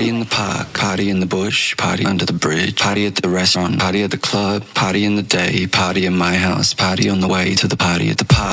Party in the park, party in the bush, party under the bridge, party at the restaurant, party at the club, party in the day, party in my house, party on the way to the party at the park.